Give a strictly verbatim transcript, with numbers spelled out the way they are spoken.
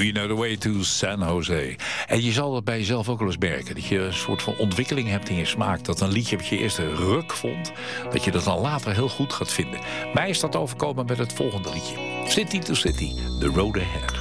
Another Way to San Jose. En je zal dat bij jezelf ook wel eens merken. Dat je een soort van ontwikkeling hebt in je smaak. Dat een liedje wat je eerst een ruk vond, dat je dat dan later heel goed gaat vinden. Mij is dat overkomen met het volgende liedje. City to City, The Road Ahead.